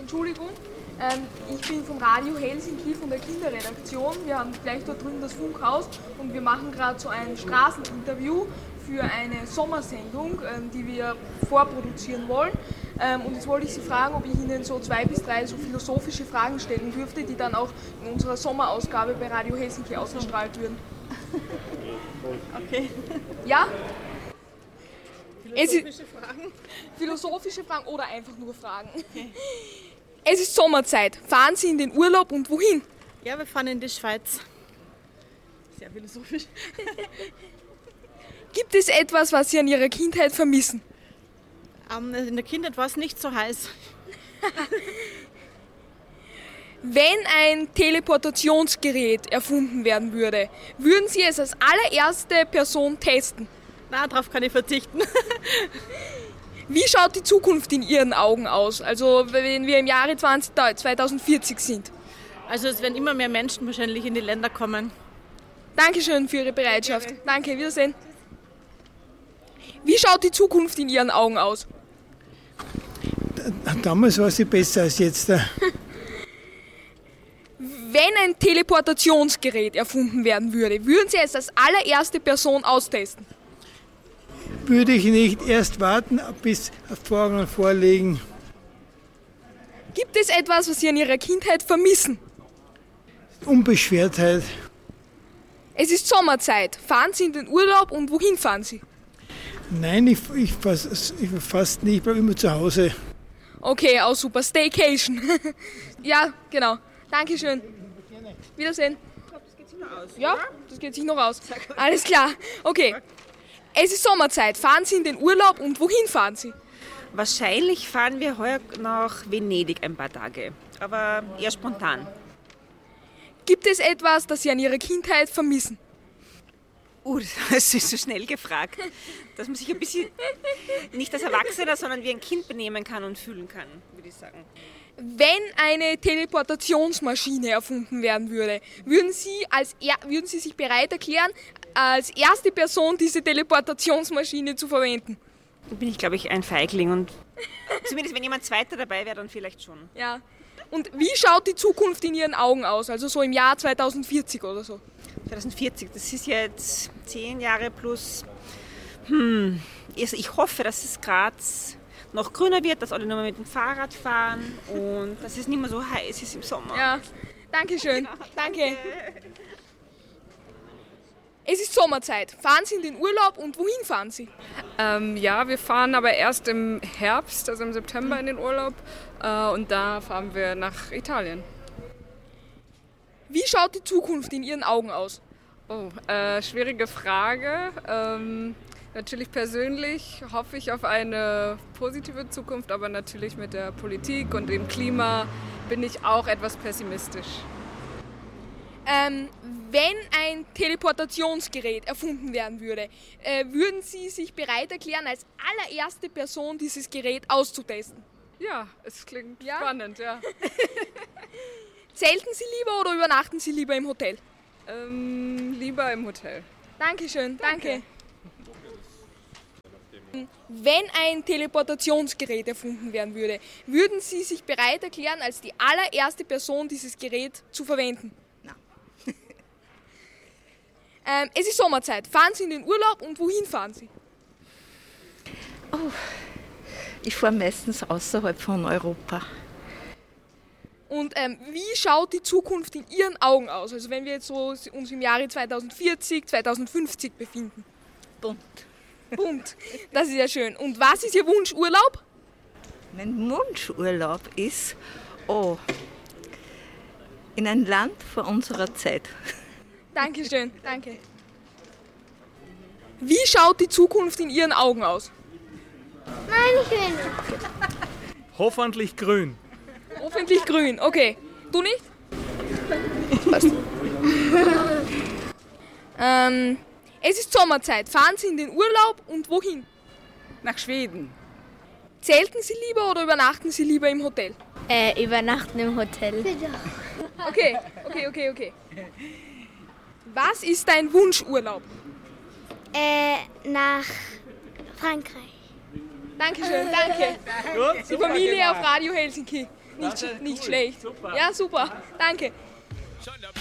Entschuldigung, ich bin vom Radio Helsinki, von der Kinderredaktion. Wir haben gleich dort drüben das Funkhaus und wir machen gerade so ein Straßeninterview für eine Sommersendung, die wir vorproduzieren wollen. Und jetzt wollte ich Sie fragen, ob ich Ihnen so 2 bis 3 so philosophische Fragen stellen dürfte, die dann auch in unserer Sommerausgabe bei Radio Helsinki ausgestrahlt würden. Okay. Ja? Philosophische Fragen? Philosophische Fragen oder einfach nur Fragen. Okay. Es ist Sommerzeit. Fahren Sie in den Urlaub und wohin? Ja, wir fahren in die Schweiz. Sehr philosophisch. Gibt es etwas, was Sie an Ihrer Kindheit vermissen? In der Kindheit war es nicht so heiß. Wenn ein Teleportationsgerät erfunden werden würde, würden Sie es als allererste Person testen? Na, darauf kann ich verzichten. Wie schaut die Zukunft in Ihren Augen aus? Also wenn wir im Jahre 2040 sind. Also es werden immer mehr Menschen wahrscheinlich in die Länder kommen. Dankeschön für Ihre Bereitschaft. Danke, Wiedersehen. Wie schaut die Zukunft in Ihren Augen aus? Damals war sie besser als jetzt. Wenn ein Teleportationsgerät erfunden werden würde, würden Sie es als allererste Person austesten? Würde ich nicht erst warten, bis Erfahrungen vorliegen. Gibt es etwas, was Sie an Ihrer Kindheit vermissen? Unbeschwertheit. Es ist Sommerzeit. Fahren Sie in den Urlaub und wohin fahren Sie? Nein, ich fast nicht, ich bleibe immer zu Hause. Okay, auch super. Staycation. Ja, genau. Dankeschön. Wiedersehen. Ich glaube, das geht sich noch aus. Ja, das geht sich noch aus. Alles klar. Okay. Es ist Sommerzeit. Fahren Sie in den Urlaub und wohin fahren Sie? Wahrscheinlich fahren wir heuer nach Venedig ein paar Tage, aber eher spontan. Gibt es etwas, das Sie an Ihrer Kindheit vermissen? Das ist so schnell gefragt, dass man sich ein bisschen nicht als Erwachsener, sondern wie ein Kind benehmen kann und fühlen kann, würde ich sagen. Wenn eine Teleportationsmaschine erfunden werden würde, würden Sie sich bereit erklären, als erste Person diese Teleportationsmaschine zu verwenden? Da bin ich, glaube ich, ein Feigling und zumindest wenn jemand Zweiter dabei wäre, dann vielleicht schon. Ja. Und wie schaut die Zukunft in Ihren Augen aus? Also so im Jahr 2040 oder so? 2040, das ist jetzt 10 Jahre plus. Ich hoffe, dass es Graz noch grüner wird, dass alle nur mehr mit dem Fahrrad fahren und dass es nicht mehr so heiß ist im Sommer. Ja, danke schön. Danke. Es ist Sommerzeit. Fahren Sie in den Urlaub und wohin fahren Sie? Ja, wir fahren aber erst im Herbst, also im September in den Urlaub und da fahren wir nach Italien. Wie schaut die Zukunft in Ihren Augen aus? Schwierige Frage. Natürlich persönlich hoffe ich auf eine positive Zukunft, aber natürlich mit der Politik und dem Klima bin ich auch etwas pessimistisch. Wenn ein Teleportationsgerät erfunden werden würde, würden Sie sich bereit erklären, als allererste Person dieses Gerät auszutesten? Ja, es klingt spannend, ja. Zelten Sie lieber oder übernachten Sie lieber im Hotel? Lieber im Hotel. Dankeschön, danke. Wenn ein Teleportationsgerät erfunden werden würde, würden Sie sich bereit erklären, als die allererste Person dieses Gerät zu verwenden? Nein. Es ist Sommerzeit. Fahren Sie in den Urlaub und wohin fahren Sie? Ich fahre meistens außerhalb von Europa. Und wie schaut die Zukunft in Ihren Augen aus? Also wenn wir jetzt so uns im Jahre 2040, 2050 befinden. Bunt. Bunt, das ist ja schön. Und was ist Ihr Wunschurlaub? Mein Wunschurlaub ist, in ein Land vor unserer Zeit. Dankeschön, danke. Wie schaut die Zukunft in Ihren Augen aus? Nein, ich will nicht. Hoffentlich grün. Hoffentlich grün, okay. Du nicht? Es ist Sommerzeit. Fahren Sie in den Urlaub und wohin? Nach Schweden. Zelten Sie lieber oder übernachten Sie lieber im Hotel? Übernachten im Hotel. Okay. Was ist dein Wunschurlaub? Nach Frankreich. Dankeschön, danke. Die Familie auf Radio Helsinki. nicht schlecht. Super. Ja, super. Danke.